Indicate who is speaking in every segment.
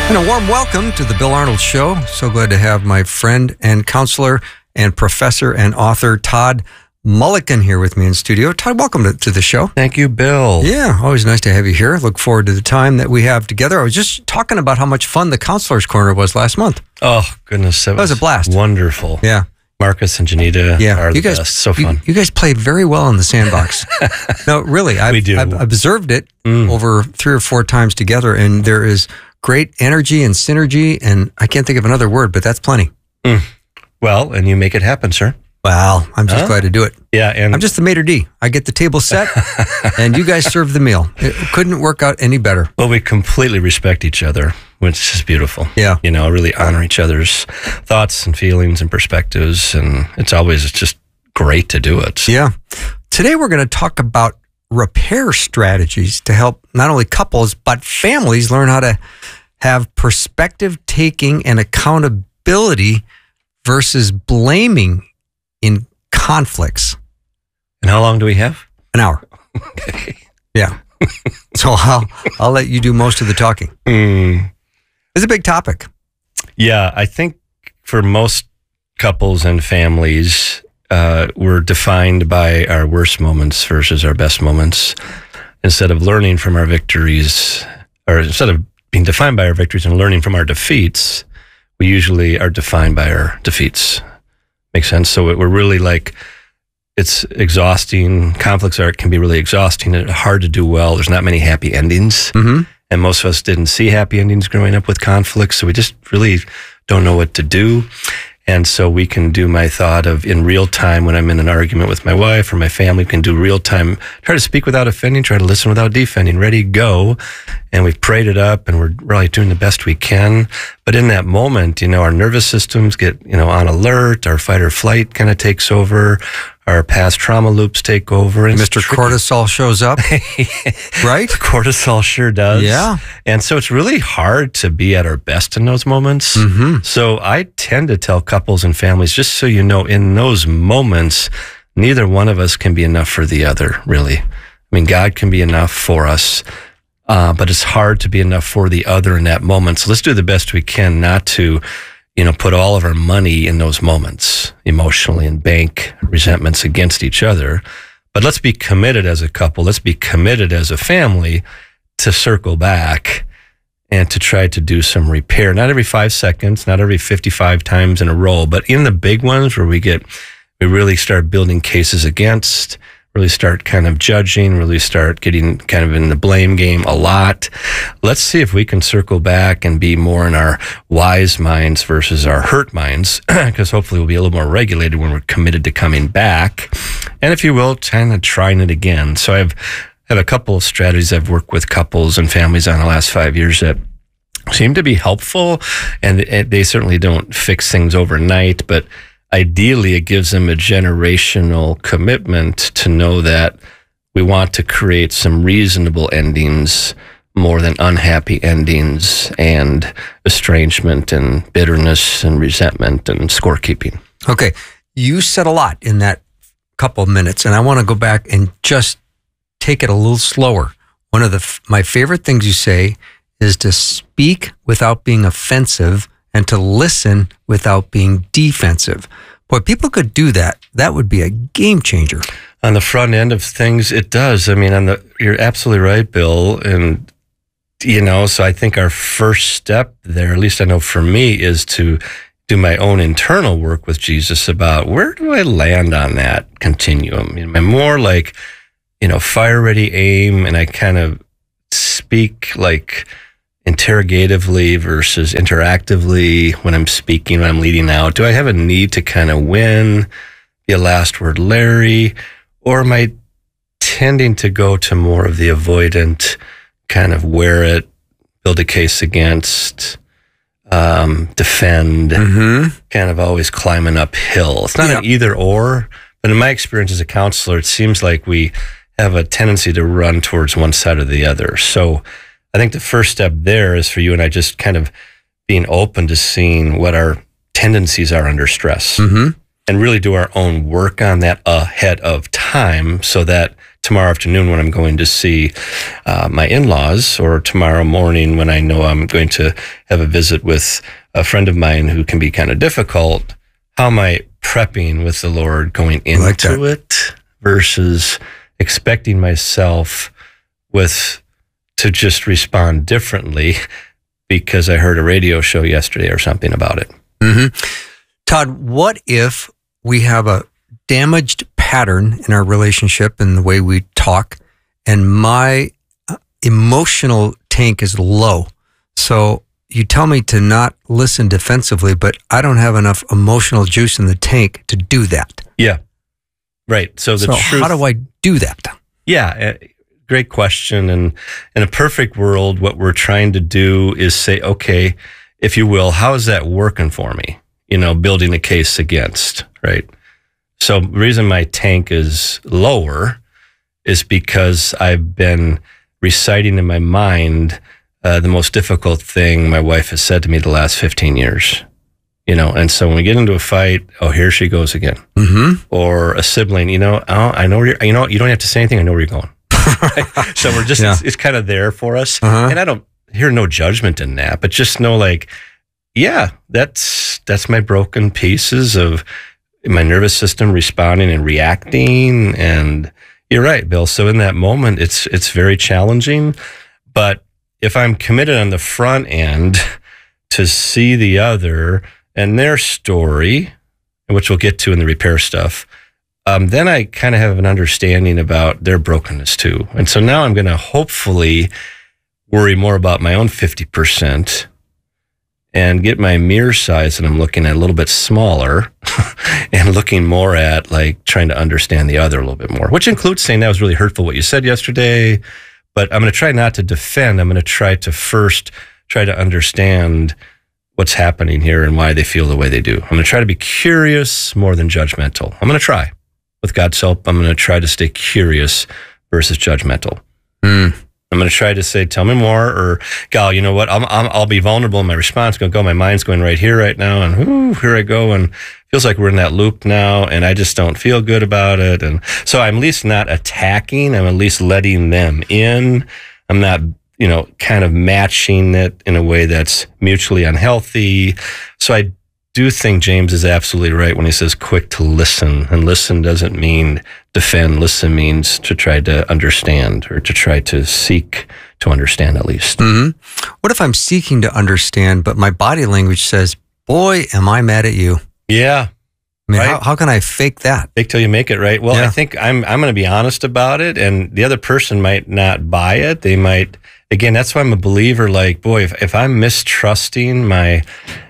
Speaker 1: And a warm welcome to the Bill Arnold Show. So glad to have my friend and counselor and professor and author Todd Mulliken here with me in studio. Todd, welcome to the show.
Speaker 2: Thank you, Bill.
Speaker 1: Yeah, always nice to have you here. Look forward to the time that we have together. I was just talking about how much fun the Counselor's Corner was last month.
Speaker 2: Oh, goodness. That
Speaker 1: was a blast.
Speaker 2: Wonderful.
Speaker 1: Yeah.
Speaker 2: Marcus and Janita are the best. So fun.
Speaker 1: You guys play very well in the sandbox. No, really.
Speaker 2: We do.
Speaker 1: I've observed it over 3 or 4 times together, and there is great energy and synergy, and I can't think of another word, but that's plenty.
Speaker 2: Well, and you make it happen, sir.
Speaker 1: Well, I'm just glad to do it.
Speaker 2: Yeah, and
Speaker 1: I'm just the maitre d'. I get the table set, and you guys serve the meal. It couldn't work out any better.
Speaker 2: Well, we completely respect each other, which is beautiful.
Speaker 1: Yeah.
Speaker 2: You know, really honor each other's thoughts and feelings and perspectives, and it's just great to do it.
Speaker 1: Yeah. Today we're going to talk about repair strategies to help not only couples, but families learn how to have perspective taking and accountability versus blaming in conflicts.
Speaker 2: And how long do we have?
Speaker 1: An hour.
Speaker 2: Okay.
Speaker 1: Yeah. So I'll let you do most of the talking. It's a big topic.
Speaker 2: Yeah, I think for most couples and families, we're defined by our worst moments versus our best moments. Instead of learning from our victories, or instead of being defined by our victories and learning from our defeats, we usually are defined by our defeats. Makes sense? So we're really it's exhausting. Conflicts can be really exhausting and hard to do well. There's not many happy endings. Mm-hmm. And most of us didn't see happy endings growing up with conflicts. So we just really don't know what to do. And so we can do my thought of in real time when I'm in an argument with my wife or my family, we can do real time, try to speak without offending, try to listen without defending, ready, go. And we've prayed it up and we're really doing the best we can. But in that moment, our nervous systems get, on alert, our fight or flight kind of takes over, our past trauma loops take over. And
Speaker 1: Mr. Cortisol shows up, right?
Speaker 2: Cortisol sure does.
Speaker 1: Yeah.
Speaker 2: And so it's really hard to be at our best in those moments.
Speaker 1: Mm-hmm.
Speaker 2: So I tend to tell couples and families, just so you know, in those moments, neither one of us can be enough for the other, really. I mean, God can be enough for us, but it's hard to be enough for the other in that moment. So let's do the best we can not to put all of our money in those moments emotionally and bank resentments against each other. But let's be committed as a couple. Let's be committed as a family to circle back and to try to do some repair. Not every 5 seconds, not every 55 times in a row, but in the big ones where we really start building cases against, really start kind of judging, really start getting kind of in the blame game a lot. Let's see if we can circle back and be more in our wise minds versus our hurt minds, because hopefully we'll be a little more regulated when we're committed to coming back. And if you will, kind of trying it again. So I have a couple of strategies I've worked with couples and families on the last 5 years that seem to be helpful, and they certainly don't fix things overnight, but ideally, it gives them a generational commitment to know that we want to create some reasonable endings more than unhappy endings and estrangement and bitterness and resentment and scorekeeping.
Speaker 1: Okay. You said a lot in that couple of minutes, and I want to go back and just take it a little slower. One of my favorite things you say is to speak without being offensive and to listen without being defensive. Boy, people could do that. That would be a game changer.
Speaker 2: On the front end of things, it does. I mean, you're absolutely right, Bill. And, so I think our first step there, at least I know for me, is to do my own internal work with Jesus about where do I land on that continuum? I'm more like, fire ready aim, and I kind of speak like interrogatively versus interactively when I'm speaking, when I'm leading out. Do I have a need to kind of win, be a last word Larry, or am I tending to go to more of the avoidant, kind of wear it, build a case against, defend, kind of always climbing uphill? It's not an either or, but in my experience as a counselor, it seems like we have a tendency to run towards one side or the other. So I think the first step there is for you and I just kind of being open to seeing what our tendencies are under stress and really do our own work on that ahead of time so that tomorrow afternoon when I'm going to see my in-laws, or tomorrow morning when I know I'm going to have a visit with a friend of mine who can be kind of difficult. How am I prepping with the Lord going into it versus expecting myself to just respond differently because I heard a radio show yesterday or something about it.
Speaker 1: Mm-hmm. Todd, what if we have a damaged pattern in our relationship and the way we talk, and my emotional tank is low? So you tell me to not listen defensively, but I don't have enough emotional juice in the tank to do that.
Speaker 2: Yeah. Right. So
Speaker 1: how do I do that?
Speaker 2: Yeah. Great question. And in a perfect world, what we're trying to do is say, okay, if you will, how is that working for me? Building a case against, right? So the reason my tank is lower is because I've been reciting in my mind the most difficult thing my wife has said to me the last 15 years. And so when we get into a fight, oh, here she goes again. Mm-hmm. Or a sibling, I know where you don't have to say anything. I know where you're going. So we're just, it's kind of there for us. Uh-huh. And I don't hear no judgment in that, but just know that's my broken pieces of my nervous system responding and reacting. And you're right, Bill. So in that moment, it's very challenging. But if I'm committed on the front end to see the other and their story, which we'll get to in the repair stuff, then I kind of have an understanding about their brokenness too. And so now I'm going to hopefully worry more about my own 50% and get my mirror size that I'm looking at a little bit smaller and looking more at trying to understand the other a little bit more, which includes saying that was really hurtful what you said yesterday, but I'm going to try not to defend. I'm going to try to first try to understand what's happening here and why they feel the way they do. I'm going to try to be curious more than judgmental. I'm going to try. With God's help, I'm going to try to stay curious versus judgmental. I'm going to try to say, tell me more, or, Gal, you know what? I'll be vulnerable in my response. Going to go. My mind's going right here, right now, and here I go, and feels like we're in that loop now, and I just don't feel good about it. And so I'm at least not attacking. I'm at least letting them in. I'm not, kind of matching it in a way that's mutually unhealthy. So I do think James is absolutely right when he says quick to listen. And listen doesn't mean defend. Listen means to try to understand, or to try to seek to understand at least.
Speaker 1: Mm-hmm. What if I'm seeking to understand, but my body language says, boy, am I mad at you?
Speaker 2: Yeah.
Speaker 1: I mean, right? How can I fake that?
Speaker 2: Fake till you make it, right? Well, I think I'm going to be honest about it, and the other person might not buy it. They might, again, that's why I'm a believer. Boy, if I'm mistrusting my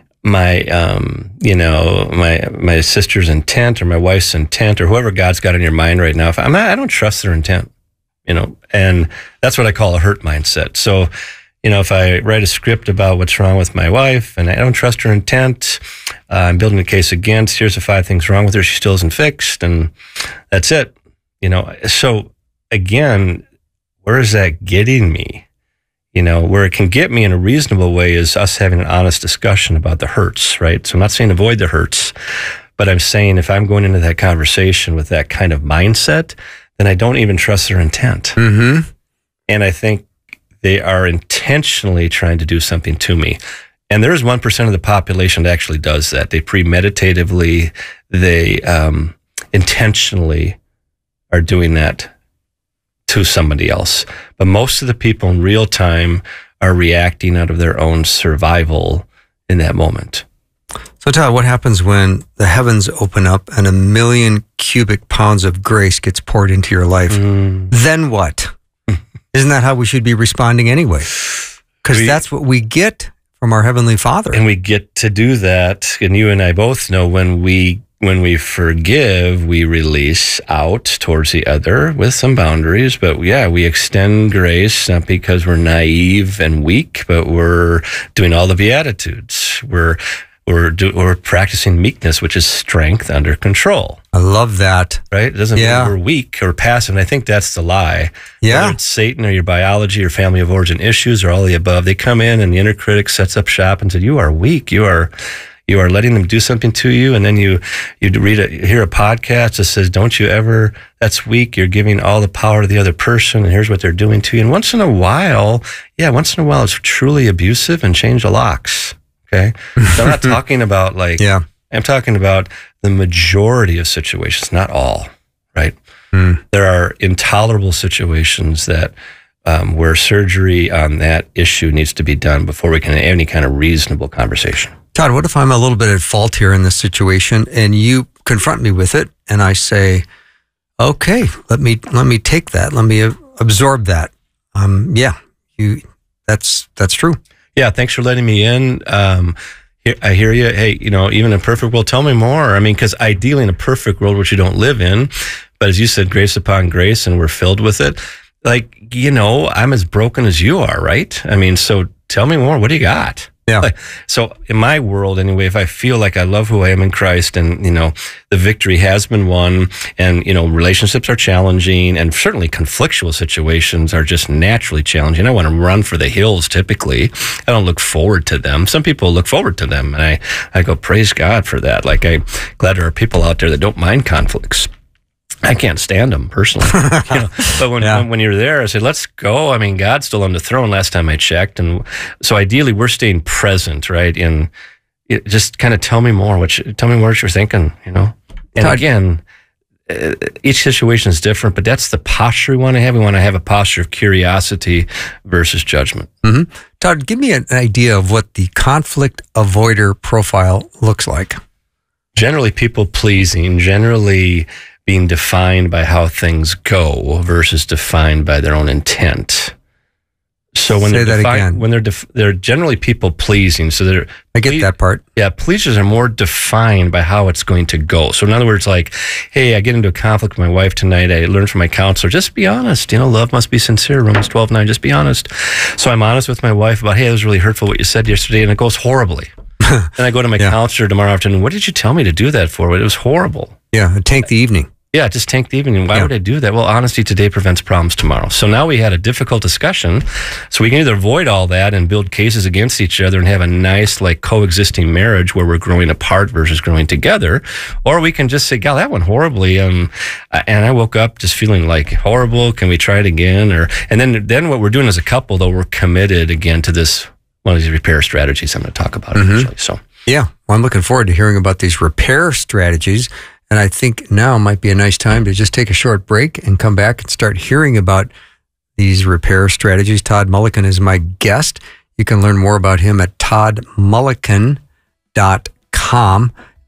Speaker 2: sister's intent, or my wife's intent, or whoever God's got in your mind right now, I don't trust their intent, and that's what I call a hurt mindset. So, if I write a script about what's wrong with my wife and I don't trust her intent, I'm building a case against, here's the 5 things wrong with her, she still isn't fixed, and that's it. So again, where is that getting me? Where it can get me in a reasonable way is us having an honest discussion about the hurts, right? So I'm not saying avoid the hurts, but I'm saying if I'm going into that conversation with that kind of mindset, then I don't even trust their intent. Mm-hmm. And I think they are intentionally trying to do something to me. And there is 1% of the population that actually does that. They premeditatively, they intentionally are doing that to somebody else. But most of the people in real time are reacting out of their own survival in that moment.
Speaker 1: So Todd, what happens when the heavens open up and 1 million cubic pounds of grace gets poured into your life? Then what? Isn't that how we should be responding anyway? Because that's what we get from our Heavenly Father. And
Speaker 2: we get to do that. And you and I both know when we forgive, we release out towards the other with some boundaries. But we extend grace, not because we're naive and weak, but we're doing all the Beatitudes. We're practicing meekness, which is strength under control.
Speaker 1: I love that.
Speaker 2: Right? It doesn't mean we're weak or passive. And I think that's the lie.
Speaker 1: Yeah.
Speaker 2: Whether it's Satan or your biology or family of origin issues or all the above, they come in and the inner critic sets up shop and said, you are weak. You are You are letting them do something to you, and then you hear a podcast that says, "Don't you ever? That's weak. You're giving all the power to the other person, and here's what they're doing to you." And once in a while, it's truly abusive and change the locks. Okay, so I'm not talking about I'm talking about the majority of situations, not all. Right? There are intolerable situations that where surgery on that issue needs to be done before we can have any kind of reasonable conversation.
Speaker 1: Todd, what if I'm a little bit at fault here in this situation and you confront me with it and I say, okay, let me take that. Let me absorb that. That's true.
Speaker 2: Yeah. Thanks for letting me in. I hear you. Hey, even in a perfect world, tell me more. I mean, because ideally in a perfect world, which you don't live in, but as you said, grace upon grace, and we're filled with it. I'm as broken as you are, right? I mean, so tell me more. What do you got?
Speaker 1: Yeah.
Speaker 2: So in my world, anyway, if I feel like I love who I am in Christ and, the victory has been won and, relationships are challenging and certainly conflictual situations are just naturally challenging. I want to run for the hills typically. I don't look forward to them. Some people look forward to them and I go, praise God for that. I'm glad there are people out there that don't mind conflicts. I can't stand them personally, but when you're there, I say, let's go. I mean, God's still on the throne last time I checked. And so ideally we're staying present, right? And just kind of tell me more what you're thinking, And
Speaker 1: Todd,
Speaker 2: again, each situation is different, but that's the posture we want to have. We want to have a posture of curiosity versus judgment.
Speaker 1: Mm-hmm. Todd, give me an idea of what the conflict avoider profile looks like.
Speaker 2: Generally people pleasing, generally being defined by how things go versus defined by their own intent. So when they're generally people pleasing, so
Speaker 1: I get that part.
Speaker 2: Yeah, pleasers are more defined by how it's going to go. So in other words, hey, I get into a conflict with my wife tonight. I learned from my counselor, just be honest. Love must be sincere. Romans 12:9, just be honest. So I'm honest with my wife about, hey, it was really hurtful what you said yesterday, and it goes horribly. Then I go to my counselor tomorrow afternoon. What did you tell me to do that for? It was horrible.
Speaker 1: Yeah, tank the evening.
Speaker 2: Yeah, just tank the evening. Why would I do that? Well, honesty today prevents problems tomorrow. So now we had a difficult discussion. So we can either avoid all that and build cases against each other and have a nice, coexisting marriage where we're growing apart versus growing together. Or we can just say, God, that went horribly. And I woke up just feeling horrible. Can we try it again? And then what we're doing as a couple, though, we're committed again to this, one of these repair strategies I'm going to talk about eventually. So,
Speaker 1: yeah, well, I'm looking forward to hearing about these repair strategies. And I think now might be a nice time to just take a short break and come back and start hearing about these repair strategies. Todd Mulliken is my guest. You can learn more about him at toddmulliken.com,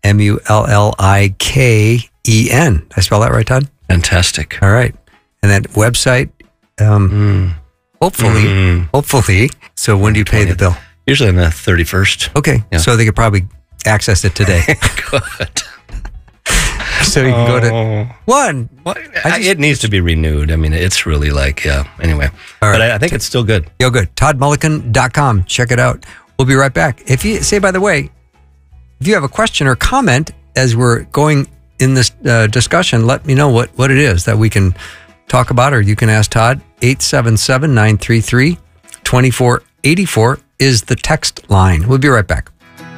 Speaker 1: MULLIKEN. Did I spell that right, Todd?
Speaker 2: Fantastic.
Speaker 1: All right. And that website, hopefully. So when do you pay the bill?
Speaker 2: Usually on the 31st.
Speaker 1: Okay. Yeah. So they could probably access it today.
Speaker 2: Good.
Speaker 1: So you can go to one.
Speaker 2: Well, it needs to be renewed. I mean, it's really anyway. All right. But I think it's still good.
Speaker 1: Yo, good. toddmulliken.com. Check it out. We'll be right back. If you say, by the way, if you have a question or comment as we're going in this discussion, let me know what it is that we can talk about, or you can ask Todd. 877-933-2484 is the text line. We'll be right back.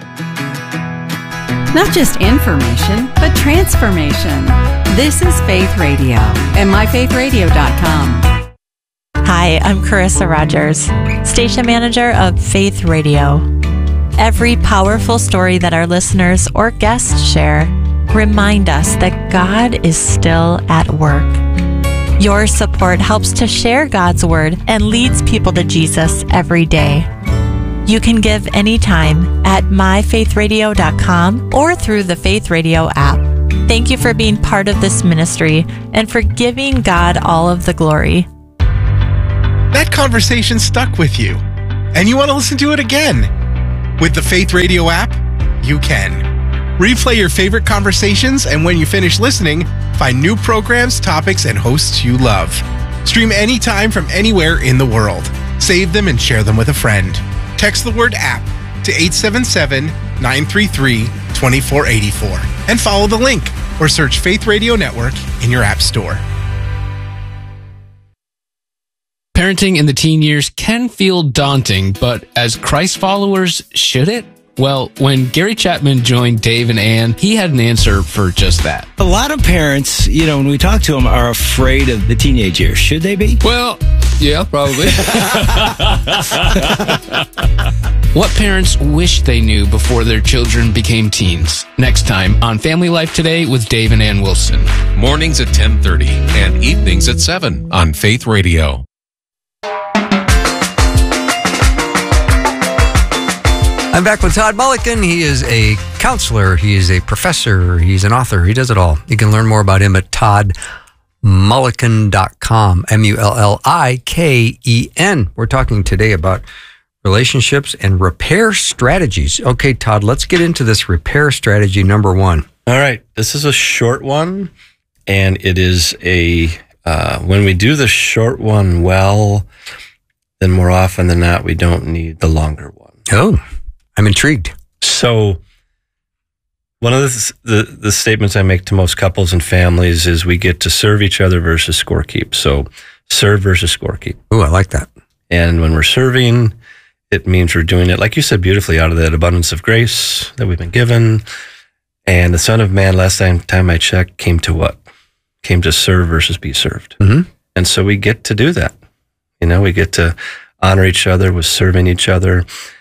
Speaker 3: Not just information, but transformation. This is Faith Radio and myfaithradio.com.
Speaker 4: Hi, I'm Carissa Rogers, station manager of Faith Radio. Every powerful story that our listeners or guests share remind us that God is still at work. Your support helps to share God's word and leads people to Jesus every day. You can give anytime at myfaithradio.com or through the Faith Radio app. Thank you for being part of this ministry and for giving God all of the glory.
Speaker 5: That conversation stuck with you, and you want to listen to it again. With the Faith Radio app, you can. Replay your favorite conversations, and when you finish listening, find new programs, topics, and hosts you love. Stream anytime from anywhere in the world. Save them and share them with a friend. Text the word app to 877-933-2484 and follow the link or search Faith Radio Network in your app store.
Speaker 6: Parenting in the teen years can feel daunting, but as Christ followers, should it? Well, when Gary Chapman joined Dave and Ann, he had an answer for just that.
Speaker 7: A lot of parents, when we talk to them, are afraid of the teenage years. Should they be?
Speaker 6: Well, yeah, probably. What parents wish they knew before their children became teens. Next time on Family Life Today with Dave and Ann Wilson.
Speaker 8: Mornings at 10:30 and evenings at 7 on Faith Radio.
Speaker 1: I'm back with Todd Mulliken. He is a counselor. He is a professor. He's an author. He does it all. You can learn more about him at toddmulliken.com, Mulliken. We're talking today about relationships and repair strategies. Okay, Todd, let's get into this repair strategy number 1.
Speaker 2: All right. This is a short one, and it is when we do the short one well, then more often than not, we don't need the longer one.
Speaker 1: Oh, I'm intrigued.
Speaker 2: So one of the statements I make to most couples and families is we get to serve each other versus scorekeep. So serve versus scorekeep.
Speaker 1: Oh, I like that.
Speaker 2: And when we're serving, it means we're doing it, like you said beautifully, out of that abundance of grace that we've been given. And the Son of Man, last time I checked, came to what? Came to serve versus be served.
Speaker 1: Mm-hmm.
Speaker 2: And so we get to do that. We get to honor each other with serving each other.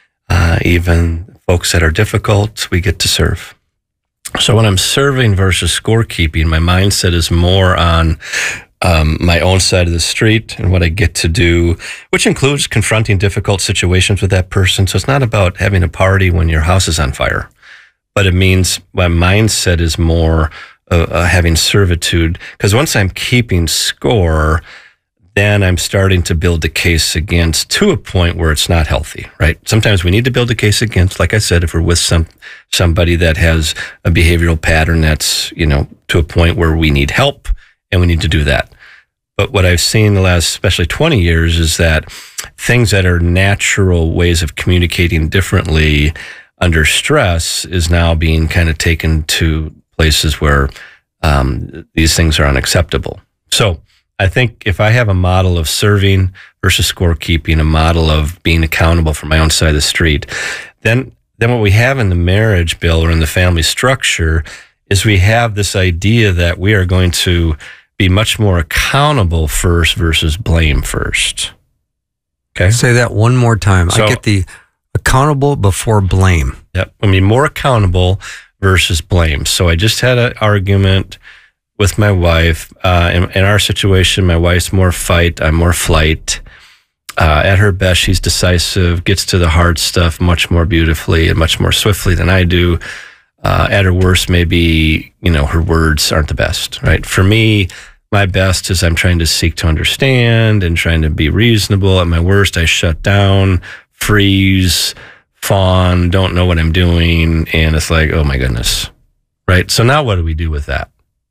Speaker 2: Even folks that are difficult, we get to serve. So when I'm serving versus scorekeeping, my mindset is more on my own side of the street and what I get to do, which includes confronting difficult situations with that person. So it's not about having a party when your house is on fire, but it means my mindset is more having servitude. Because once I'm keeping score, then I'm starting to build a case against to a point where it's not healthy, right? Sometimes we need to build a case against, like I said, if we're with somebody that has a behavioral pattern that's, to a point where we need help and we need to do that. But what I've seen the last, especially 20 years, is that things that are natural ways of communicating differently under stress is now being kind of taken to places where these things are unacceptable. So I think if I have a model of serving versus scorekeeping, a model of being accountable for my own side of the street, then what we have in the marriage, Bill, or in the family structure is we have this idea that we are going to be much more accountable first versus blame first. Okay?
Speaker 1: Say that one more time.
Speaker 2: So,
Speaker 1: I get the accountable before blame.
Speaker 2: Yep. I mean, more accountable versus blame. So I just had an argument with my wife. In our situation, my wife's more fight, I'm more flight. At her best, she's decisive, gets to the hard stuff much more beautifully and much more swiftly than I do. At her worst, maybe, her words aren't the best, right? For me, my best is I'm trying to seek to understand and trying to be reasonable. At my worst, I shut down, freeze, fawn, don't know what I'm doing. And it's like, oh my goodness, right? So now what do we do with that?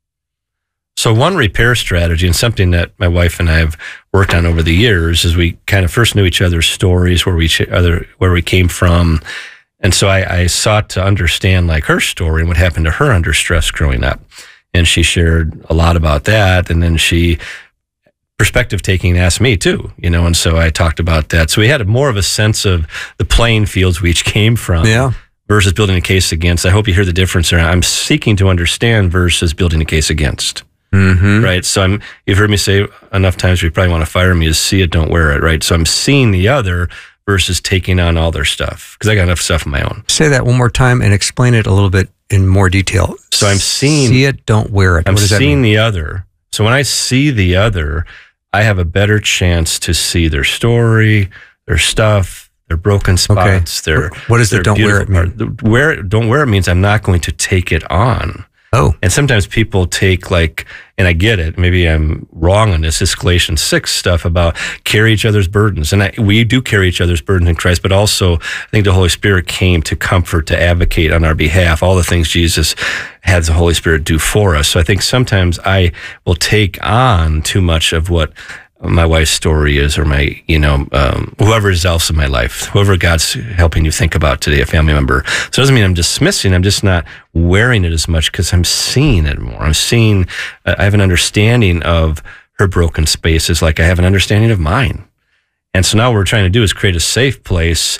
Speaker 2: So one repair strategy, and something that my wife and I have worked on over the years, is we kind of first knew each other's stories, where we came from. And so I sought to understand like her story and what happened to her under stress growing up. And she shared a lot about that. And then she, perspective taking, asked me too, and so I talked about that. So we had more of a sense of the playing fields we each came from.
Speaker 1: Yeah.
Speaker 2: Versus building a case against. I hope you hear the difference there. I'm seeking to understand versus building a case against.
Speaker 1: Mm-hmm.
Speaker 2: Right. So you've heard me say enough times, you probably want to fire me, is see it, don't wear it. Right. So I'm seeing the other versus taking on all their stuff because I got enough stuff of my own.
Speaker 1: Say that one more time and explain it a little bit in more detail.
Speaker 2: So I'm seeing,
Speaker 1: see it, don't wear it.
Speaker 2: I'm seeing the other. So when I see the other, I have a better chance to see their story, their stuff, their broken spots.
Speaker 1: Okay. What does the don't wear it mean?
Speaker 2: Don't wear it means I'm not going to take it on.
Speaker 1: Oh.
Speaker 2: And sometimes people take and I get it, maybe I'm wrong on this Galatians 6 stuff about carry each other's burdens. And we do carry each other's burdens in Christ, but also I think the Holy Spirit came to comfort, to advocate on our behalf, all the things Jesus has the Holy Spirit do for us. So I think sometimes I will take on too much of what my wife's story is, or my, whoever is else in my life, whoever God's helping you think about today, a family member. So it doesn't mean I'm dismissing, I'm just not wearing it as much because I'm seeing it more. I have an understanding of her broken spaces like I have an understanding of mine. And so now what we're trying to do is create a safe place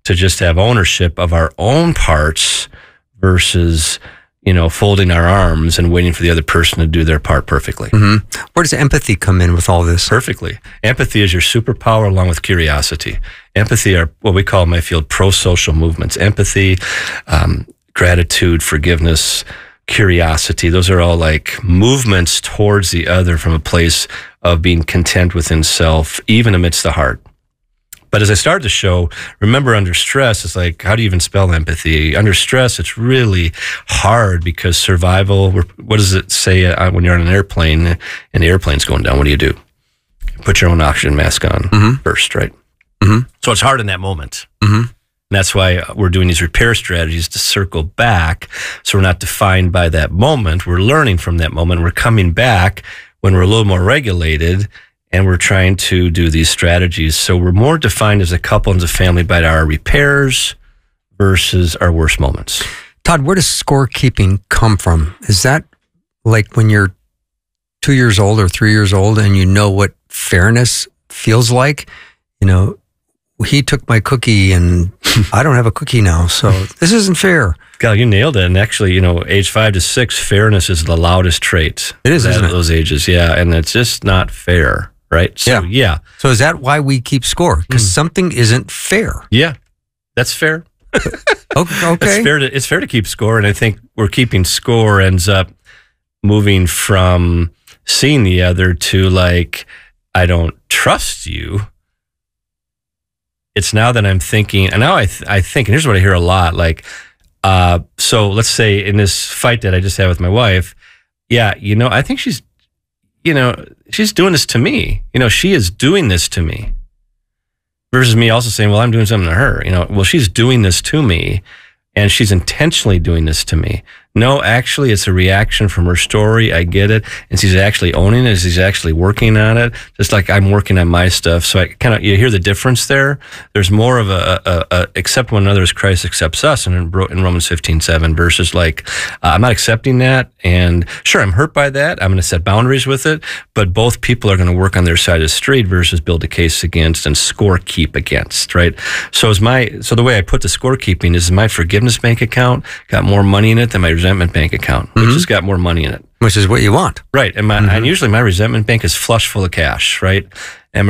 Speaker 2: to just have ownership of our own parts versus, folding our arms and waiting for the other person to do their part perfectly.
Speaker 1: Mm-hmm. Where does empathy come in with all this?
Speaker 2: Perfectly. Empathy is your superpower along with curiosity. Empathy are what we call in my field pro-social movements. Empathy, gratitude, forgiveness, curiosity. Those are all like movements towards the other from a place of being content within self, even amidst the heart. But as I started the show, remember under stress, it's like, how do you even spell empathy? Under stress, it's really hard because survival, what does it say when you're on an airplane and the airplane's going down? What do? You put your own oxygen mask on first, right? Mm-hmm. So it's hard in that moment. Mm-hmm. And that's why we're doing these repair strategies to circle back. So we're not defined by that moment. We're learning from that moment. We're coming back when we're a little more regulated, and we're trying to do these strategies. So we're more defined as a couple and as a family by our repairs versus our worst moments.
Speaker 1: Todd, where does scorekeeping come from? Is that like when you're 2 years old or 3 years old and you know what fairness feels like? He took my cookie and I don't have a cookie now, so this isn't fair.
Speaker 2: God, you nailed it. And actually, age 5 to 6, fairness is the loudest trait.
Speaker 1: It is, isn't it?
Speaker 2: Those ages, yeah. And it's just not fair, right? So, yeah.
Speaker 1: So is that why we keep score? Because something isn't fair.
Speaker 2: Yeah, that's fair.
Speaker 1: Okay.
Speaker 2: It's fair to keep score. And I think we're keeping score ends up moving from seeing the other to like, I don't trust you. It's now that I'm thinking, and now I think, and here's what I hear a lot, like, so let's say in this fight that I just had with my wife, I think she's doing this to me. She is doing this to me. Versus me also saying, well, I'm doing something to her. Well, she's doing this to me, and she's intentionally doing this to me. No, actually, it's a reaction from her story. I get it. And she's actually owning it. She's actually working on it, just like I'm working on my stuff. So you hear the difference there. There's more of a accept one another as Christ accepts us in Romans 15:7 versus like, I'm not accepting that. And sure, I'm hurt by that. I'm going to set boundaries with it. But both people are going to work on their side of the street versus build a case against and score keep against, right? So the way I put the scorekeeping is my forgiveness bank account got more money in it than my resentment bank account, which has got more money in it.
Speaker 1: Which is what you want.
Speaker 2: Right. And and usually my resentment bank is flush full of cash, right? And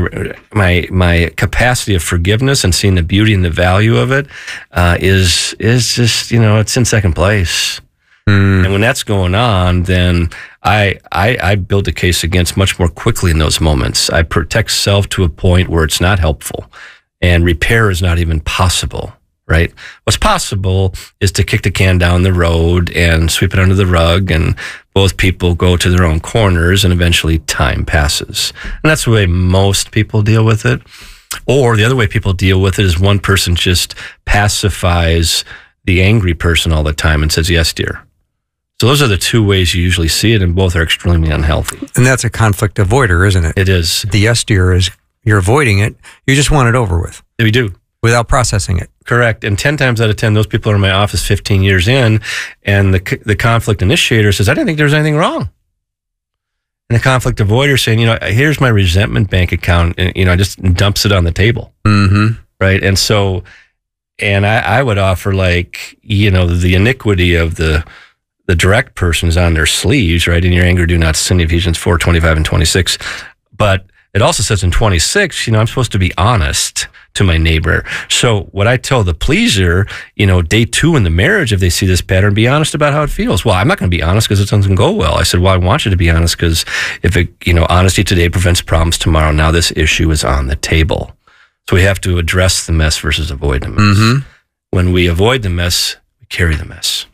Speaker 2: my capacity of forgiveness and seeing the beauty and the value of it is just, it's in second place. And when that's going on, then I build a case against much more quickly in those moments. I protect self to a point where it's not helpful and repair is not even possible. Right? What's possible is to kick the can down the road and sweep it under the rug, and both people go to their own corners, and eventually time passes. And that's the way most people deal with it. Or the other way people deal with it is one person just pacifies the angry person all the time and says, yes, dear. So those are the two ways you usually see it, and both are extremely unhealthy.
Speaker 1: And that's a conflict avoider, isn't it?
Speaker 2: It is.
Speaker 1: The yes, dear is you're avoiding it. You just want it over with.
Speaker 2: We do.
Speaker 1: Without processing it.
Speaker 2: Correct. And 10 times out of 10, those people are in my office 15 years in, and the conflict initiator says, I didn't think there was anything wrong. And the conflict avoider saying, here's my resentment bank account, and, just dumps it on the table. Mm-hmm. Right. And so, and I would offer like, the iniquity of the direct person is on their sleeves, right? In your anger, do not sin, Ephesians 4:25 and 26. But it also says in 26, I'm supposed to be honest to my neighbor. So what I tell the pleaser, day 2 in the marriage, if they see this pattern, be honest about how it feels. Well, I'm not going to be honest because it doesn't go well. I said, well, I want you to be honest because if honesty today prevents problems tomorrow, now this issue is on the table. So we have to address the mess versus avoid the mess. Mm-hmm. When we avoid the mess, we carry the mess.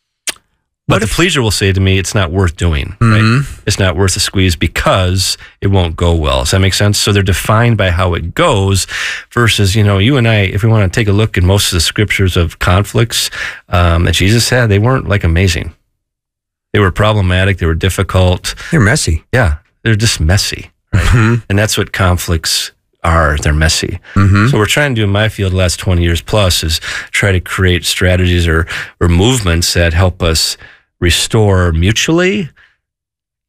Speaker 2: But the pleaser will say to me, it's not worth doing, right? It's not worth the squeeze because it won't go well. Does that make sense? So they're defined by how it goes versus, you and I, if we want to take a look at most of the scriptures of conflicts that Jesus had, they weren't like amazing. They were problematic. They were difficult.
Speaker 1: They're messy.
Speaker 2: Yeah. They're just messy, right? Mm-hmm. And that's what conflicts are. They're messy. Mm-hmm. So we're trying to do in my field the last 20 years plus is try to create strategies or movements that help us restore mutually,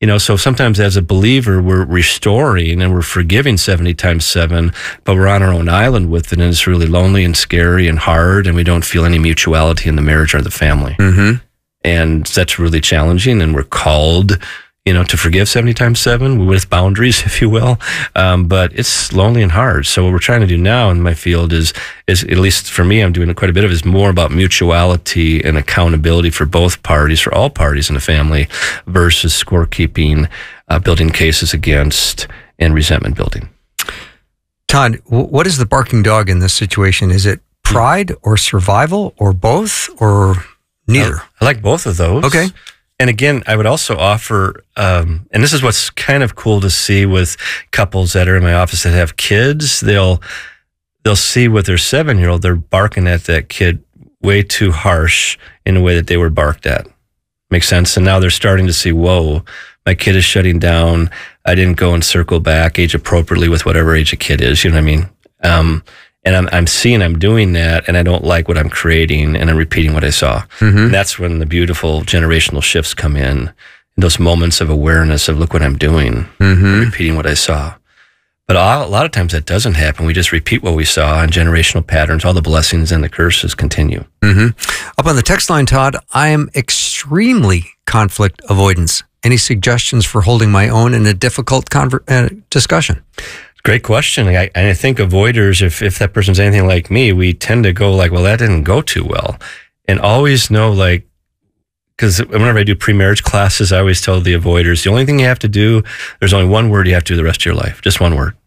Speaker 2: So sometimes as a believer, we're restoring and we're forgiving 70 times 7, but we're on our own island with it, and it's really lonely and scary and hard, and we don't feel any mutuality in the marriage or the family.
Speaker 1: Mm-hmm.
Speaker 2: And that's really challenging, and we're called, to forgive 70 times 7 with boundaries, if you will. But it's lonely and hard. So what we're trying to do now in my field is at least for me, I'm doing quite a bit of, is more about mutuality and accountability for both parties, for all parties in the family, versus scorekeeping, building cases against, and resentment building.
Speaker 1: Todd, what is the barking dog in this situation? Is it pride or survival or both or neither?
Speaker 2: I like both of those.
Speaker 1: Okay.
Speaker 2: And again, I would also offer, and this is what's kind of cool to see with couples that are in my office that have kids. They'll see with their 7-year-old, they're barking at that kid way too harsh in a way that they were barked at. Makes sense? And now they're starting to see, whoa, my kid is shutting down. I didn't go and circle back age appropriately with whatever age a kid is. You know what I mean? And I'm seeing I'm doing that, and I don't like what I'm creating, and I'm repeating what I saw.
Speaker 1: Mm-hmm.
Speaker 2: And that's when the beautiful generational shifts come in those moments of awareness of, look what I'm doing,
Speaker 1: Mm-hmm.
Speaker 2: repeating what I saw. But a lot of times that doesn't happen. We just repeat what we saw, and generational patterns, all the blessings and the curses continue.
Speaker 1: Mm-hmm. Up on the text line, Todd, I am extremely conflict avoidance. Any suggestions for holding my own in a difficult discussion?
Speaker 2: Great question. I think avoiders, if that person's anything like me, we tend to go like, well, that didn't go too well. And always know, like, because whenever I do pre-marriage classes, I always tell the avoiders, the only thing you have to do, there's only one word you have to do the rest of your life, just one word.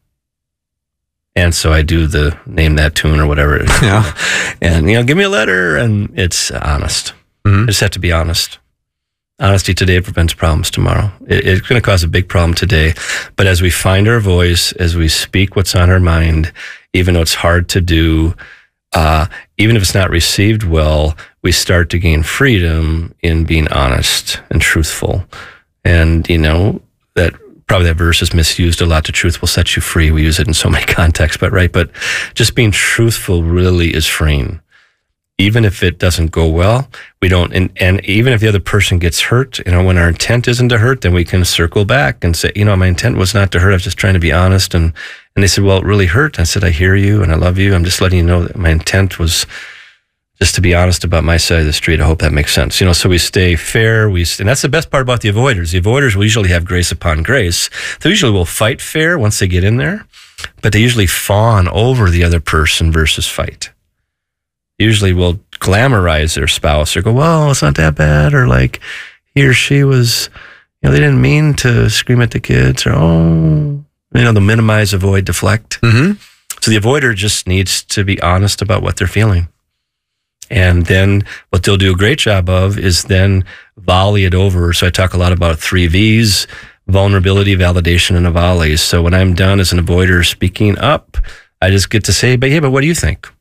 Speaker 2: And so I do the name that tune or whatever it is.
Speaker 1: Yeah.
Speaker 2: And, give me a letter, and it's honest.
Speaker 1: Mm-hmm.
Speaker 2: I just have to be honest. Honesty today prevents problems tomorrow. It's going to cause a big problem today. But as we find our voice, as we speak what's on our mind, even though it's hard to do, even if it's not received well, we start to gain freedom in being honest and truthful. And, that verse is misused a lot. The truth will set you free. We use it in so many contexts, but just being truthful really is freeing. Even if it doesn't go well, we don't, and even if the other person gets hurt, when our intent isn't to hurt, then we can circle back and say, my intent was not to hurt. I was just trying to be honest. And they said, well, it really hurt. I said, I hear you and I love you. I'm just letting you know that my intent was just to be honest about my side of the street. I hope that makes sense. So we stay fair. And that's the best part about the avoiders. The avoiders will usually have grace upon grace. They usually will fight fair once they get in there, but they usually fawn over the other person versus fight. Usually will glamorize their spouse or go, well, it's not that bad. Or like he or she was, they didn't mean to scream at the kids, or, they'll minimize, avoid, deflect.
Speaker 1: Mm-hmm.
Speaker 2: So the avoider just needs to be honest about what they're feeling. And then what they'll do a great job of is then volley it over. So I talk a lot about 3 V's, vulnerability, validation, and a volley. So when I'm done as an avoider speaking up, I just get to say, but what do you think?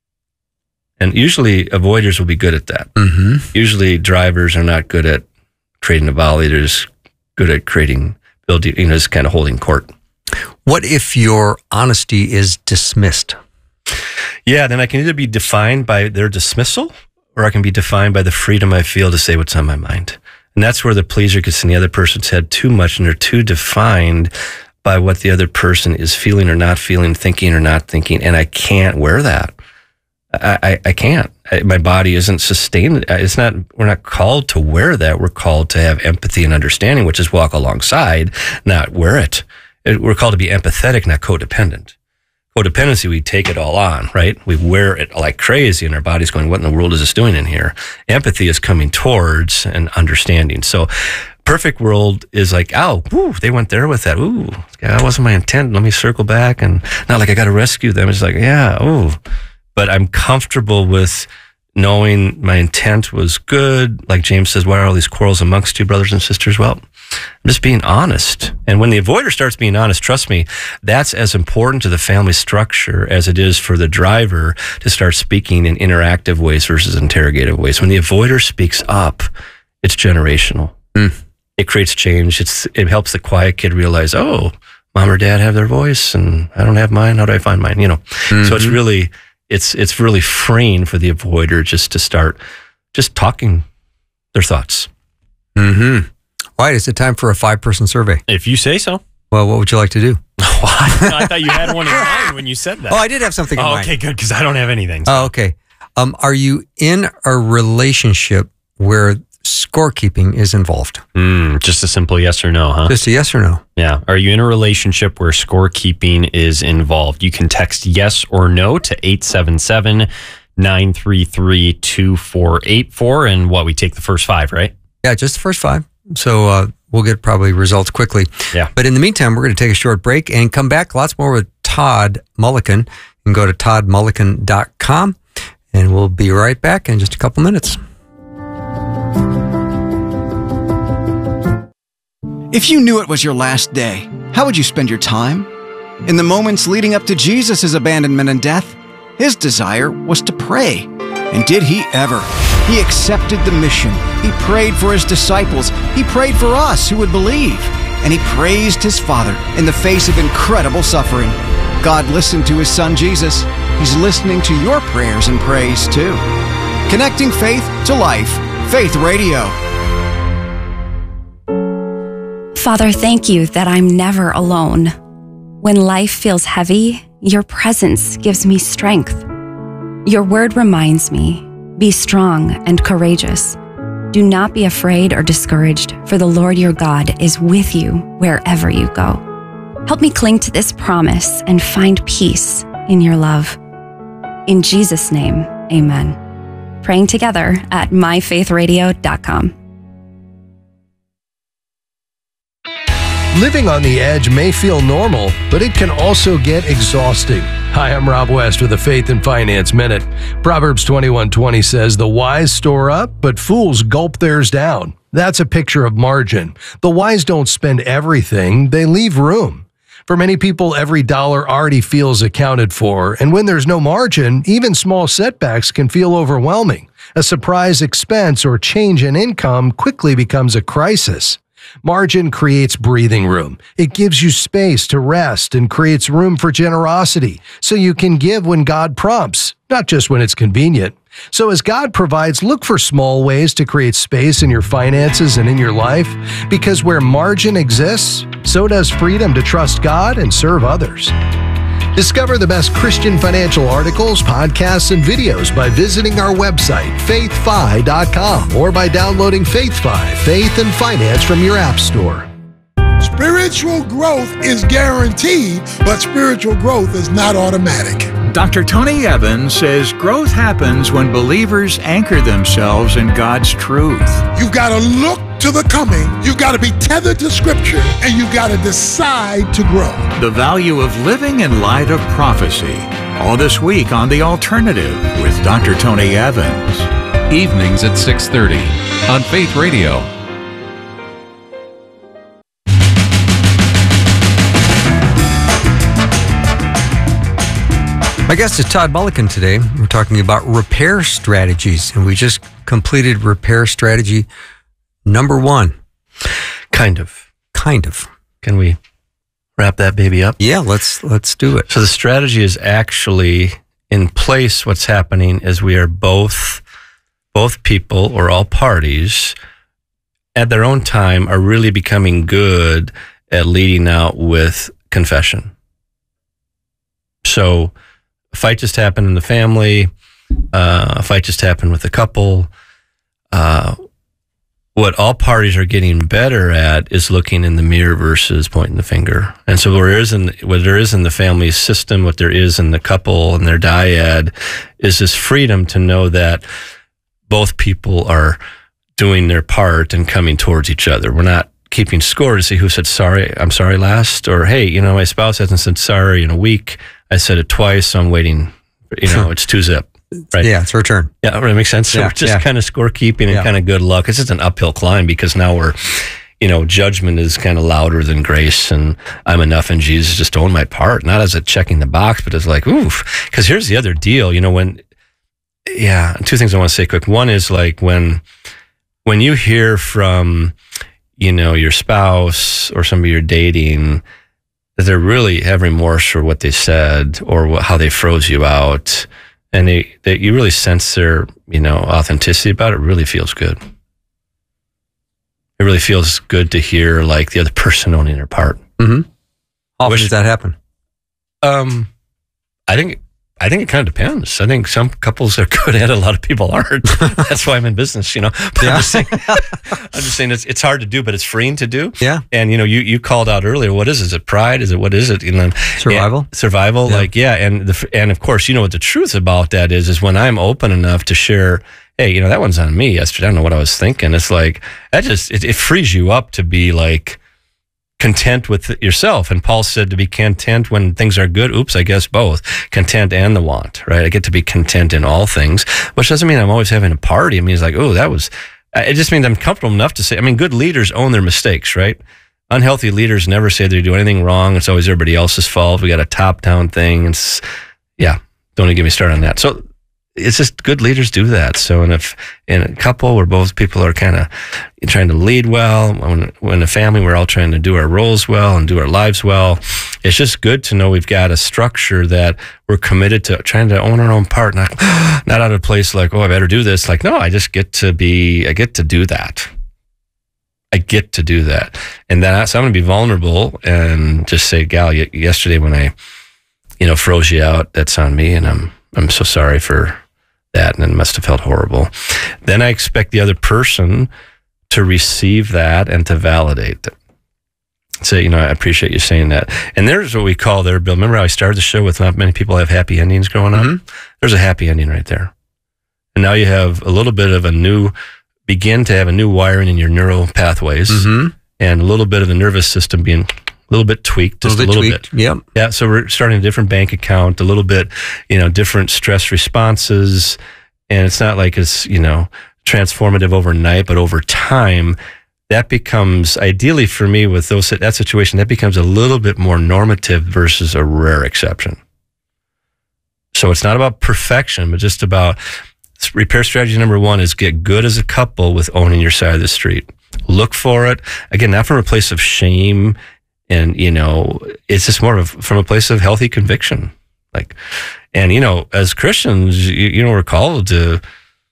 Speaker 2: And usually avoiders will be good at that.
Speaker 1: Mm-hmm.
Speaker 2: Usually drivers are not good at creating a volley. They're just good at building, just kind of holding court.
Speaker 1: What if your honesty is dismissed?
Speaker 2: Yeah, then I can either be defined by their dismissal, or I can be defined by the freedom I feel to say what's on my mind. And that's where the pleaser gets in the other person's head too much, and they're too defined by what the other person is feeling or not feeling, thinking or not thinking. And I can't wear that. I can't. My body isn't sustained. We're not called to wear that. We're called to have empathy and understanding, which is walk alongside, not wear it. We're called to be empathetic, not codependent. Codependency, we take it all on, right? We wear it like crazy, and our body's going, what in the world is this doing in here? Empathy is coming towards and understanding. So perfect world is like, they went there with that. Ooh, that wasn't my intent. Let me circle back. And not like I got to rescue them. It's like, but I'm comfortable with knowing my intent was good. Like James says, why are all these quarrels amongst you, brothers and sisters? Well, I'm just being honest. And when the avoider starts being honest, trust me, that's as important to the family structure as it is for the driver to start speaking in interactive ways versus interrogative ways. When the avoider speaks up, it's generational. It creates change. It helps the quiet kid realize, mom or dad have their voice and I don't have mine. How do I find mine?
Speaker 1: Mm-hmm.
Speaker 2: So it's really freeing for the avoider just to start just talking their thoughts.
Speaker 1: Mm-hmm. Wyatt, is it time for a 5-person survey?
Speaker 9: If you say so.
Speaker 1: Well, what would you like to do?
Speaker 9: I thought you had one in mind when you said that.
Speaker 1: Oh, I did have something in mind.
Speaker 9: Okay, good, because I don't have anything. So.
Speaker 1: Oh, okay. Are you in a relationship where scorekeeping is involved?
Speaker 9: Just a simple yes or no, huh?
Speaker 1: Just a yes or no.
Speaker 9: Yeah. Are you in a relationship where scorekeeping is involved? You can text yes or no to 877-933-2484. And we take the first 5, right?
Speaker 1: Yeah, just the first 5. So we'll get probably results quickly.
Speaker 9: Yeah.
Speaker 1: But in the meantime, we're going to take a short break and come back. Lots more with Todd Mulliken. You can go to toddmulliken.com, and we'll be right back in just a couple minutes.
Speaker 10: If you knew it was your last day, how would you spend your time? In the moments leading up to Jesus' abandonment and death, his desire was to pray. And did he ever? He accepted the mission. He prayed for his disciples. He prayed for us who would believe. And he praised his Father in the face of incredible suffering. God listened to his Son Jesus. He's listening to your prayers and praise too. Connecting faith to life. Faith Radio.
Speaker 11: Father, thank you that I'm never alone. When life feels heavy, your presence gives me strength. Your word reminds me, be strong and courageous. Do not be afraid or discouraged, for the Lord your God is with you wherever you go. Help me cling to this promise and find peace in your love. In Jesus' name, amen. Praying together at myfaithradio.com.
Speaker 12: Living on the edge may feel normal, but it can also get exhausting. Hi, I'm Rob West with a Faith and Finance Minute. Proverbs 21:20 says, "The wise store up, but fools gulp theirs down." That's a picture of margin. The wise don't spend everything, they leave room. For many people, every dollar already feels accounted for, and when there's no margin, even small setbacks can feel overwhelming. A surprise expense or change in income quickly becomes a crisis. Margin creates breathing room. It gives you space to rest and creates room for generosity, so you can give when God prompts, not just when it's convenient. So as God provides, look for small ways to create space in your finances and in your life, because where margin exists, so does freedom to trust God and serve others. Discover the best Christian financial articles, podcasts, and videos by visiting our website, faithfi.com, or by downloading FaithFi, Faith and Finance from your app store.
Speaker 13: Spiritual growth is guaranteed, but spiritual growth is not automatic.
Speaker 14: Dr. Tony Evans says growth happens when believers anchor themselves in God's truth.
Speaker 13: You've got to look to the coming. You've got to be tethered to Scripture, and you've got to decide to grow.
Speaker 14: The value of living in light of prophecy. All this week on The Alternative with Dr. Tony Evans.
Speaker 8: Evenings at 6:30 on Faith Radio.
Speaker 1: My guest is Todd Mulliken today. We're talking about repair strategies, and we just completed repair strategy number 1.
Speaker 2: Kind of. Can we wrap that baby up?
Speaker 1: Yeah, let's do it.
Speaker 2: So the strategy is actually in place. What's happening is we are both people, or all parties, at their own time, are really becoming good at leading out with confession. So a fight just happened in the family, a fight just happened with a couple. What all parties are getting better at is looking in the mirror versus pointing the finger. And so what there is in the family system, what there is in the couple and their dyad, is this freedom to know that both people are doing their part and coming towards each other. We're not keeping score to see who said sorry, I'm sorry last, or hey, my spouse hasn't said sorry in a week. I said it twice, so I'm waiting. It's 2-zip. Right.
Speaker 1: Yeah, it's her turn.
Speaker 2: Yeah, that makes sense. So we're just kind of scorekeeping and kind of good luck. It's just an uphill climb, because now we're, judgment is kind of louder than grace, and I'm enough in Jesus, just own my part, not as a checking the box, but as like, oof. Because here's the other deal, two things I want to say quick. One is like when you hear from, your spouse or somebody you're dating, that they really have remorse for what they said or how they froze you out, and that you really sense their, authenticity about it, really feels good. it really feels good to hear like the other person owning their part.
Speaker 1: Mm-hmm. How often does that happen?
Speaker 2: I think it kind of depends. I think some couples are good at it. A lot of people aren't. That's why I'm in business, But I'm just saying it's hard to do, but it's freeing to do.
Speaker 1: Yeah.
Speaker 2: And you called out earlier, what is it? Is it pride? What is it?
Speaker 1: Survival.
Speaker 2: Survival. Yeah. And of course, what the truth about that is when I'm open enough to share, hey, that one's on me yesterday. I don't know what I was thinking. It's like, it frees you up to be like, content with yourself. And Paul said to be content when things are good. Oops, I guess both. Content and the want, right? I get to be content in all things, which doesn't mean I'm always having a party. I mean, it's like, it just means I'm comfortable enough to say, good leaders own their mistakes, right? Unhealthy leaders never say they do anything wrong. It's always everybody else's fault. We got a top-down thing. Don't even get me started on that. So it's just good leaders do that. So if in a couple where both people are kind of trying to lead well, when a family, we're all trying to do our roles well and do our lives well, it's just good to know we've got a structure that we're committed to trying to own our own part, not out of place like, I better do this. Like, no, I get to do that. I get to do that. And then so I'm going to be vulnerable and just say, gal, yesterday when I, froze you out, that's on me. And I'm so sorry for that, and it must have felt horrible. Then I expect the other person to receive that and to validate it. Say, I appreciate you saying that. And there's what we call there, Bill. Remember how I started the show with not many people have happy endings growing up? Mm-hmm. There's a happy ending right there. And now you have a little bit of begin to have a new wiring in your neural pathways, mm-hmm. and a little bit of the nervous system being a little bit tweaked, just a little bit.
Speaker 1: Yep.
Speaker 2: Yeah. So we're starting a different bank account, a little bit, different stress responses. And it's not like it's, transformative overnight, but over time, that becomes, ideally for me with that situation, that becomes a little bit more normative versus a rare exception. So it's not about perfection, but just about repair strategy number one is get good as a couple with owning your side of the street. Look for it. Again, not from a place of shame. And, it's just more from a place of healthy conviction. As Christians, we're called to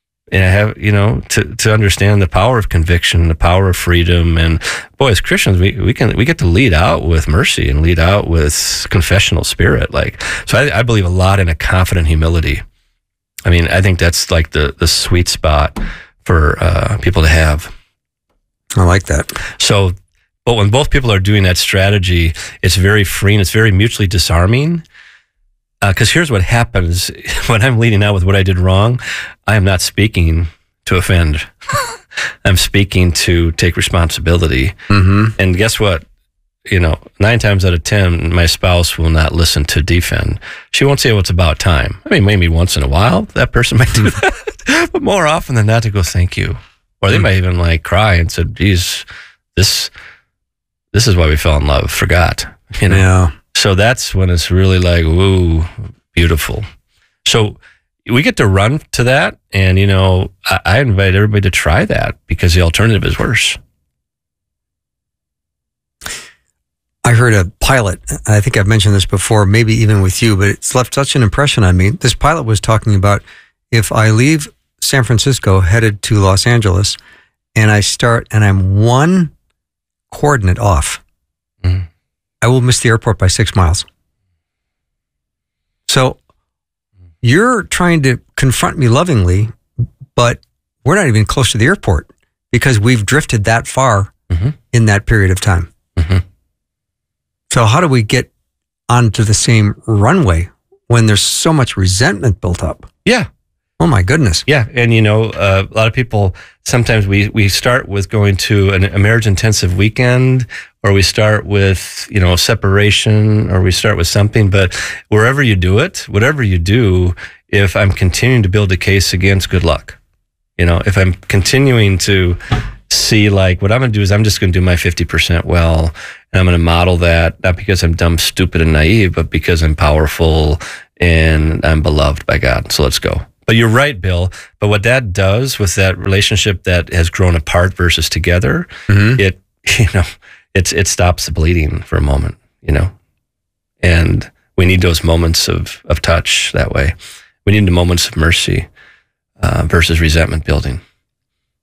Speaker 2: to understand the power of conviction, the power of freedom. And boy, as Christians, we get to lead out with mercy and lead out with confessional spirit. So I believe a lot in a confident humility. I mean, I think that's like the sweet spot for people to have.
Speaker 1: I like that.
Speaker 2: So, but when both people are doing that strategy, it's very freeing. It's very mutually disarming. Because here's what happens when I'm leading out with what I did wrong. I am not speaking to offend. I'm speaking to take responsibility. Mm-hmm. And guess what? 9 times out of 10, my spouse will not listen to defend. She won't say, it's about time. I mean, maybe once in a while that person might do that, but more often than not, to go, thank you. Or they might even cry and say, geez, this is why we fell in love. Forgot,
Speaker 1: Yeah.
Speaker 2: So that's when it's really woo, beautiful. So we get to run to that. And, I invite everybody to try that because the alternative is worse.
Speaker 1: I heard a pilot, I think I've mentioned this before, maybe even with you, but it's left such an impression on me. This pilot was talking about if I leave San Francisco headed to Los Angeles and I start and I'm one coordinate off, mm-hmm. I will miss the airport by 6 miles. So you're trying to confront me lovingly, but we're not even close to the airport because we've drifted that far mm-hmm. in that period of time. Mm-hmm. So how do we get onto the same runway when there's so much resentment built up?
Speaker 2: Yeah.
Speaker 1: Oh my goodness.
Speaker 2: Yeah. And a lot of people, sometimes we start with going to a marriage intensive weekend, or we start with, separation, or we start with something, but wherever you do it, whatever you do, if I'm continuing to build a case against, good luck. If I'm continuing to see what I'm going to do is I'm just going to do my 50% well, and I'm going to model that, not because I'm dumb, stupid, and naive, but because I'm powerful and I'm beloved by God. So let's go. But you're right, Bill. But what that does with that relationship that has grown apart versus together, mm-hmm. it stops the bleeding for a moment, and we need those moments of touch that way. We need the moments of mercy versus resentment building.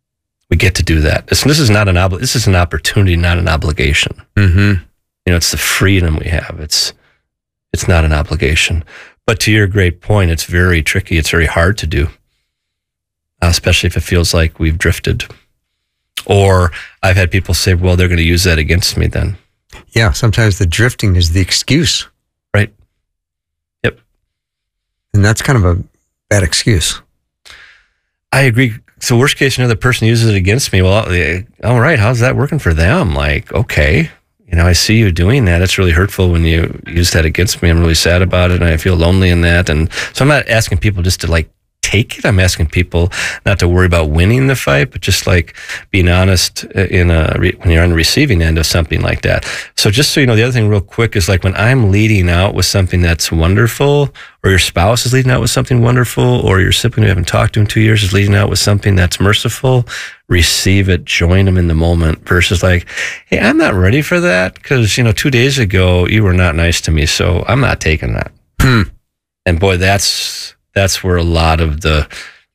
Speaker 2: We get to do that. This is not this is an opportunity, not an obligation.
Speaker 1: Mm-hmm.
Speaker 2: It's the freedom we have. It's not an obligation. But to your great point, it's very tricky. It's very hard to do, especially if it feels like we've drifted. Or I've had people say, well, they're going to use that against me then.
Speaker 1: Yeah, sometimes the drifting is the excuse.
Speaker 2: Right. Yep.
Speaker 1: And that's kind of a bad excuse.
Speaker 2: I agree. So worst case, the person uses it against me. Well, all right, how's that working for them? Like, okay, I see you doing that. It's really hurtful when you use that against me. I'm really sad about it, and I feel lonely in that. And so I'm not asking people just to take it. I'm asking people not to worry about winning the fight, but just being honest when you're on the receiving end of something like that. So just so you know, the other thing real quick is when I'm leading out with something that's wonderful, or your spouse is leading out with something wonderful, or your sibling you haven't talked to in 2 years is leading out with something that's merciful, receive it, join them in the moment versus hey, I'm not ready for that because, 2 days ago you were not nice to me, so I'm not taking that. And boy, that's where a lot of the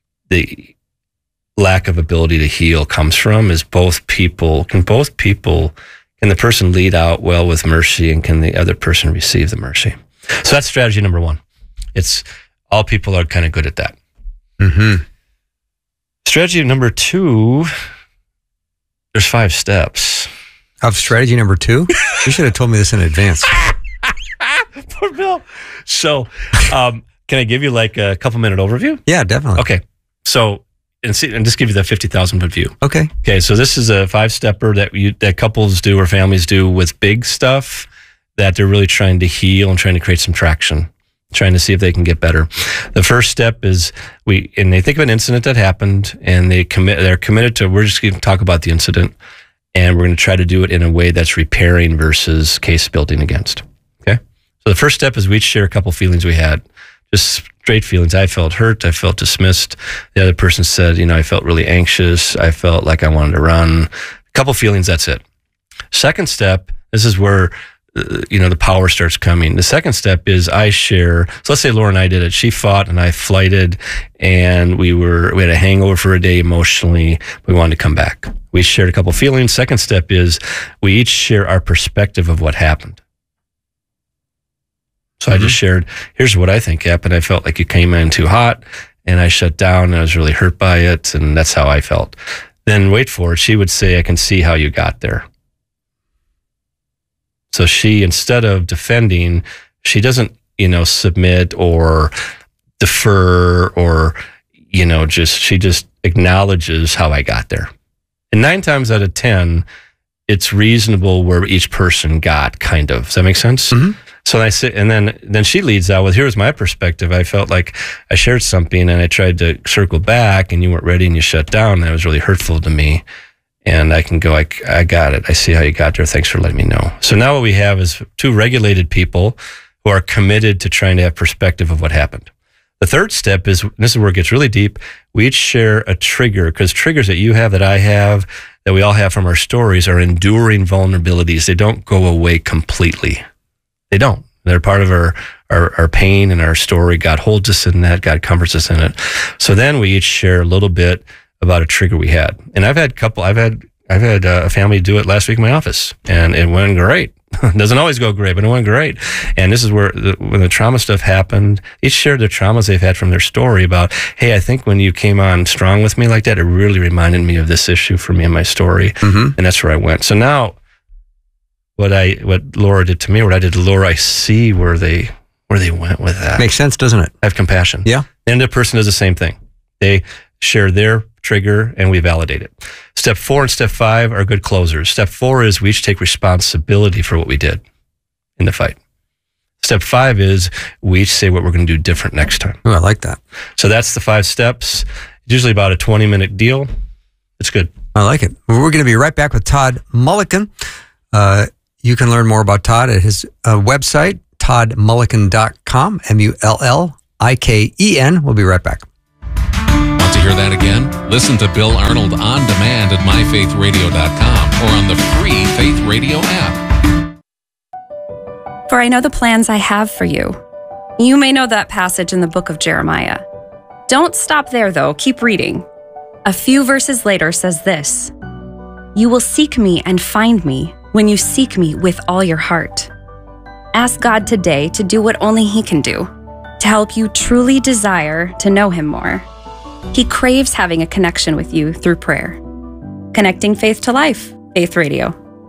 Speaker 2: lack of ability to heal comes from, is can the person lead out well with mercy, and can the other person receive the mercy? So that's strategy number one. It's all people are kind of good at that.
Speaker 1: Mm-hmm.
Speaker 2: Strategy number 2, there's 5 steps.
Speaker 1: Of strategy number 2? You should have told me this in advance.
Speaker 2: Poor Bill. So, can I give you a couple minute overview?
Speaker 1: Yeah, definitely.
Speaker 2: Okay. So, and just give you the 50,000 foot view.
Speaker 1: Okay.
Speaker 2: Okay. So this is a 5-stepper that couples do or families do with big stuff that they're really trying to heal and trying to create some traction, trying to see if they can get better. The first step is they think of an incident that happened, and they're committed to, we're just going to talk about the incident, and we're going to try to do it in a way that's repairing versus case building against. Okay. So the first step is we each share a couple feelings we had. Just straight feelings. I felt hurt. I felt dismissed. The other person said, I felt really anxious. I felt like I wanted to run. A couple feelings, that's it. Second step, this is where, the power starts coming. The second step is I share. So let's say Laura and I did it. She fought and I flighted, and we had a hangover for a day emotionally. We wanted to come back. We shared a couple feelings. Second step is we each share our perspective of what happened. So I just shared, here's what I think happened. I felt like you came in too hot, and I shut down, and I was really hurt by it, and that's how I felt. Then wait for it. She would say, I can see how you got there. So she, instead of defending, she doesn't, submit or defer or, she just acknowledges how I got there. And 9 times out of 10, it's reasonable where each person got, kind of. Does that make sense? Mm-hmm. So I sit, and then she leads out with, here's my perspective. I felt like I shared something, and I tried to circle back, and you weren't ready, and you shut down. And that was really hurtful to me. And I can go, I got it. I see how you got there. Thanks for letting me know. So now what we have is 2 regulated people who are committed to trying to have perspective of what happened. The third step is, this is where it gets really deep. We each share a trigger, because triggers that you have, that I have, that we all have from our stories, are enduring vulnerabilities. They don't go away completely. They don't. They're part of our pain and our story. God holds us in that. God comforts us in it. So then we each share a little bit about a trigger we had. And I've had a family do it last week in my office, and it went great. It doesn't always go great, but it went great. And this is where when the trauma stuff happened, each shared their traumas they've had from their story about, hey, I think when you came on strong with me like that, it really reminded me of this issue for me in my story. Mm-hmm. And that's where I went. So now what Laura did to me, what I did to Laura, I see where they went with that.
Speaker 1: Makes sense, doesn't it?
Speaker 2: I have compassion.
Speaker 1: Yeah.
Speaker 2: And the person does the same thing. They share their trigger, and we validate it. Step 4 and step 5 are good closers. Step 4 is we each take responsibility for what we did in the fight. Step 5 is we each say what we're going to do different next time.
Speaker 1: Oh, I like that.
Speaker 2: So that's the 5 steps. It's usually about a 20-minute deal. It's good.
Speaker 1: I like it. We're going to be right back with Todd Mulliken. You can learn more about Todd at his website, toddmulliken.com, MULLIKEN. We'll be right back.
Speaker 8: Want to hear that again? Listen to Bill Arnold on demand at myfaithradio.com or on the free Faith Radio app.
Speaker 11: For I know the plans I have for you. You may know that passage in the book of Jeremiah. Don't stop there, though. Keep reading. A few verses later says this: "You will seek me and find me when you seek me with all your heart." Ask God today to do what only He can do, to help you truly desire to know Him more. He craves having a connection with you through prayer. Connecting faith to life, Faith Radio.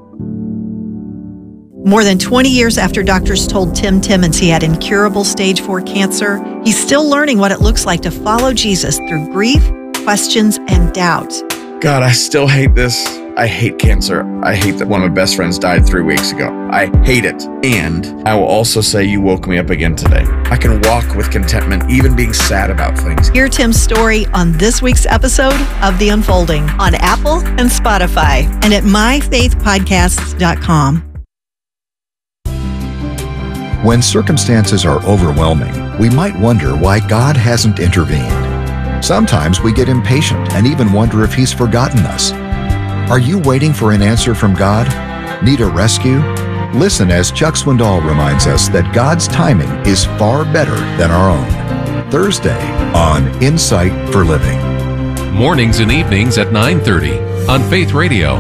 Speaker 15: More than 20 years after doctors told Tim Timmons he had incurable stage 4 cancer, he's still learning what it looks like to follow Jesus through grief, questions, and doubt.
Speaker 16: God, I still hate this. I hate cancer. I hate that one of my best friends died 3 weeks ago. I hate it. And I will also say you woke me up again today. I can walk with contentment, even being sad about things.
Speaker 15: Hear Tim's story on this week's episode of The Unfolding on Apple and Spotify and at myfaithpodcasts.com.
Speaker 17: When circumstances are overwhelming, we might wonder why God hasn't intervened. Sometimes we get impatient and even wonder if He's forgotten us. Are you waiting for an answer from God? Need a rescue? Listen as Chuck Swindoll reminds us that God's timing is far better than our own. Thursday on Insight for Living.
Speaker 8: Mornings and evenings at 9:30 on Faith Radio.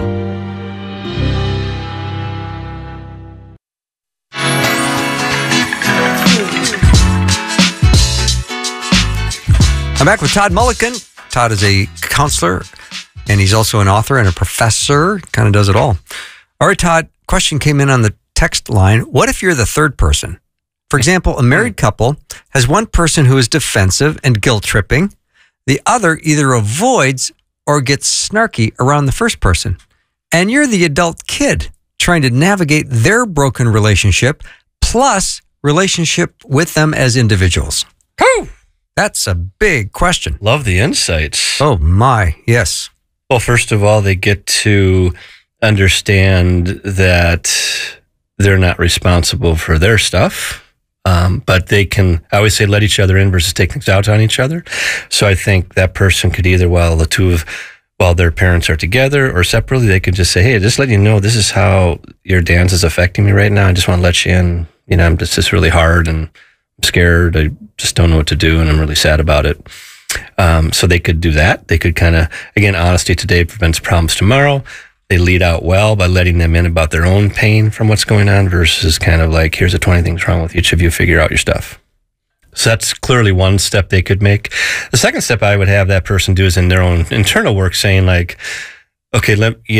Speaker 1: I'm back with Todd Mulliken. Todd is a counselor, and he's also an author and a professor. Kind of does it all. All right, Todd, question came in on the text line. What if you're the third person? For example, a married couple has one person who is defensive and guilt-tripping. The other either avoids or gets snarky around the first person. And you're the adult kid trying to navigate their broken relationship plus relationship with them as individuals. Whew! That's a big question.
Speaker 2: Love the insights.
Speaker 1: Oh, my. Yes.
Speaker 2: Well, first of all, they get to understand that they're not responsible for their stuff, but they can, I always say, let each other in versus take things out on each other. So I think that person could either, while their parents are together or separately, they could just say, hey, just let you know, this is how your dance is affecting me right now. I just want to let you in. You know, it's just really hard and I'm scared. I just don't know what to do, and I'm really sad about it. So they could do that. They could kind of, again, honesty today prevents problems tomorrow. They lead out well by letting them in about their own pain from what's going on versus kind of like, here's the 20 things wrong with each of you, figure out your stuff. So that's clearly one step they could make. The second step I would have that person do is in their own internal work, saying like, okay,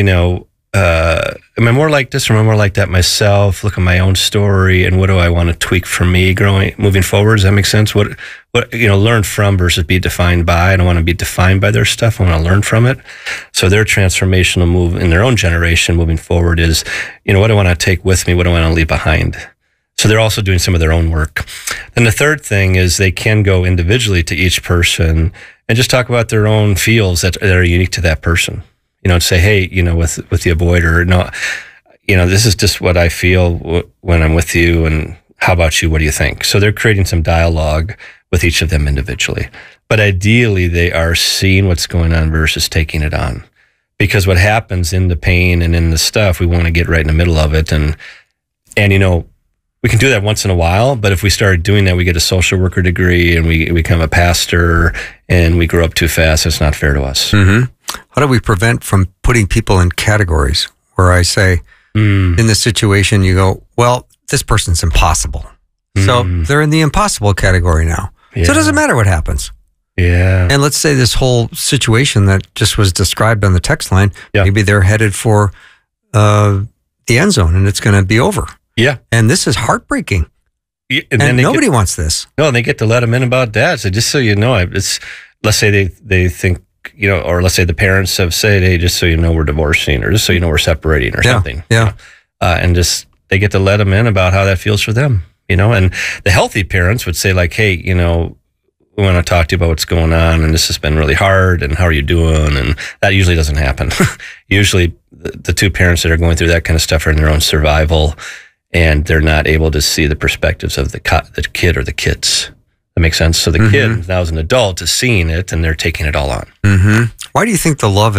Speaker 2: am I more like this or am I more like that myself? Look at my own story and what do I want to tweak for me moving forward? Does that make sense? What learn from versus be defined by. I don't want to be defined by their stuff. I want to learn from it. So their transformational move in their own generation moving forward is, what do I want to take with me? What do I want to leave behind? So they're also doing some of their own work. Then the third thing is they can go individually to each person and just talk about their own feels that are unique to that person. And say, hey, with the avoider, no, this is just what I feel when I'm with you. And how about you? What do you think? So they're creating some dialogue with each of them individually. But ideally, they are seeing what's going on versus taking it on. Because what happens in the pain and in the stuff, we want to get right in the middle of it. And we can do that once in a while, but if we started doing that, we get a social worker degree and we become a pastor and we grow up too fast. It's not fair to us.
Speaker 1: Mm-hmm. How do we prevent from putting people in categories where I say, in this situation, you go, well, this person's impossible. So they're in the impossible category now. Yeah. So it doesn't matter what happens.
Speaker 2: Yeah.
Speaker 1: And let's say this whole situation that just was described on the text line, maybe they're headed for the end zone and it's going to be over.
Speaker 2: Yeah.
Speaker 1: And this is heartbreaking. Yeah, and nobody wants this.
Speaker 2: No, and they get to let them in about that. So just so you know, let's say they think, or let's say the parents have said, hey, just so you know, we're divorcing, or just so you know, we're separating, or something.
Speaker 1: Yeah.
Speaker 2: And just, they get to let them in about how that feels for them, and the healthy parents would say like, hey, we want to talk to you about what's going on, and this has been really hard, and how are you doing? And that usually doesn't happen. Usually the two parents that are going through that kind of stuff are in their own survival, and they're not able to see the perspectives of the kid or the kids. That makes sense? So the kid now as an adult is seeing it and they're taking it all on.
Speaker 1: Mm-hmm. Why do you think the love